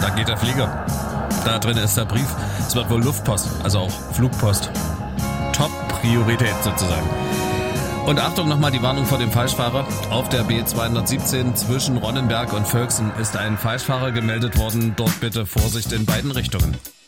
Da geht der Flieger. Da drin ist der Brief. Es wird wohl Luftpost, also auch Flugpost. Top-Priorität sozusagen. Und Achtung, nochmal die Warnung vor dem Falschfahrer. Auf der B217 zwischen Ronnenberg und Völksen ist ein Falschfahrer gemeldet worden. Dort bitte Vorsicht in beiden Richtungen.